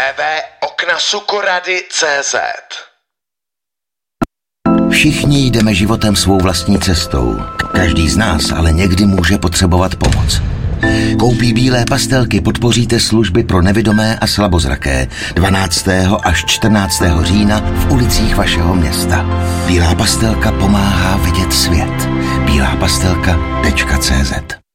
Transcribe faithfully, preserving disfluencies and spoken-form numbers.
w w tečka oknasukorady tečka cé zet. Všichni jdeme životem svou vlastní cestou. Každý z nás ale někdy může potřebovat pomoc. Koupí bílé pastelky podpoříte služby pro nevidomé a slabozraké dvanáctého až čtrnáctého října v ulicích vašeho města. Bílá pastelka pomáhá vidět svět. bílá pastelka tečka cé zet